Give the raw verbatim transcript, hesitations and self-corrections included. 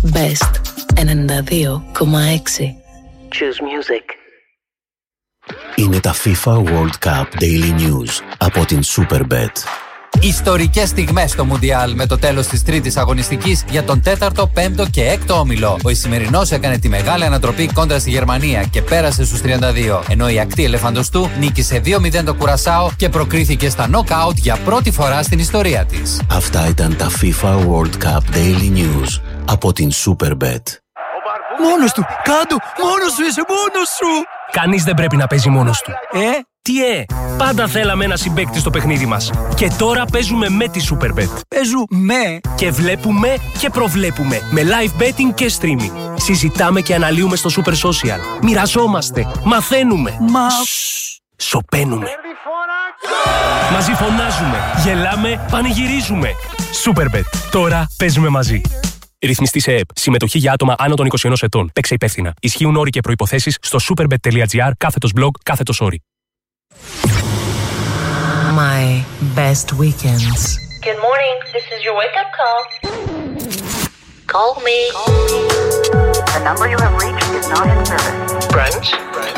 Best ενενήντα δύο κόμμα έξι. Choose music. Είναι τα FIFA World Cup Daily News από την Superbet. Ιστορικές στιγμές στο Μουντιάλ με το τέλος της τρίτης αγωνιστικής για τον τέταρτο, πέμπτο και έκτο όμιλο. Ο Ισημερινός έκανε τη μεγάλη ανατροπή κόντρα στη Γερμανία και πέρασε στους τριάντα δύο, ενώ η ακτή ελεφαντοστού νίκησε δύο μηδέν το Κουρασάο και προκρίθηκε στα knockout για πρώτη φορά στην ιστορία της. Αυτά ήταν τα FIFA World Cup Daily News από την Superbet. Μόνος του! Κάντο! Μόνος σου είσαι! Μόνος σου! Κανείς δεν πρέπει να παίζει μόνος του. Ε? Τι ε! Πάντα θέλαμε ένα συμπαίκτη στο παιχνίδι μας. Και τώρα παίζουμε με τη Superbet. Παίζουμε! Και βλέπουμε και προβλέπουμε. Με live betting και streaming. Συζητάμε και αναλύουμε στο Super Social. Μοιραζόμαστε. Μαθαίνουμε. Μα... Σωπαίνουμε. Μαζί φωνάζουμε. Γελάμε. Πανηγυρίζουμε. Superbet. Τώρα παίζουμε μαζί. Ρυθμιστή σε ΕΕΠ. Συμμετοχή για άτομα άνω των είκοσι ενός ετών. Παίξε υπεύθυνα. Ισχύουν όροι και προϋποθέσεις στο superbet.gr κάθετος blog κάθετος όροι. My best weekends. Good morning. This is your wake-up call. Call me. The number you have reached is not in service. Brunch? Brunch?